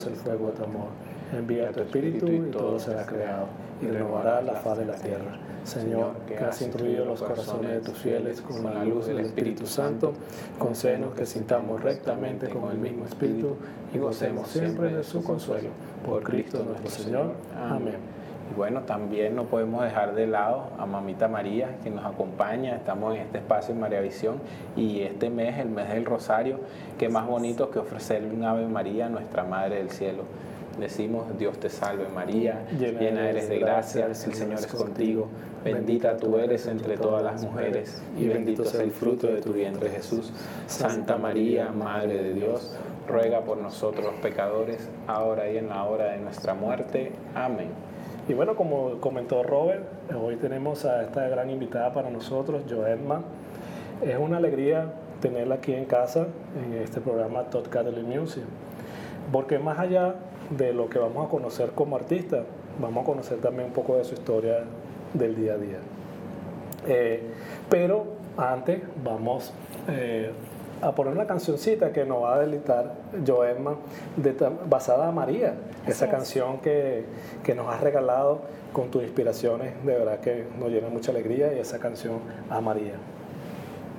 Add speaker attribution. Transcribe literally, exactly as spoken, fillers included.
Speaker 1: el fuego de tu amor. Envía tu Espíritu y todo será creado, y renovará la faz de la tierra. Señor, que has instruido los corazones de tus fieles con la luz del Espíritu Santo, concédenos que sintamos rectamente con el mismo Espíritu y gocemos siempre de su consuelo. Por Cristo nuestro Señor. Amén.
Speaker 2: Y bueno, también no podemos dejar de lado a Mamita María, que nos acompaña. Estamos en este espacio en María Visión y este mes, el mes del Rosario, qué más bonito que ofrecerle un Ave María a nuestra Madre del Cielo. Decimos: Dios te salve María, llena eres de gracia, el Señor es contigo, bendita tú eres entre todas las mujeres y bendito es el fruto de tu vientre Jesús. Santa María, Madre de Dios, ruega por nosotros los pecadores, ahora y en la hora de nuestra muerte. Amén.
Speaker 1: Y bueno, como comentó Robert, hoy tenemos a esta gran invitada para nosotros, Joelma. Es una alegría tenerla aquí en casa, en este programa Todd Catholic Music, porque más allá de lo que vamos a conocer como artista, vamos a conocer también un poco de su historia del día a día. Eh, pero antes vamos eh, a poner una cancioncita que nos va a deleitar Joelma, de, basada a María, esa canción que, que nos has regalado con tus inspiraciones, de verdad que nos llena mucha alegría, y esa canción a María.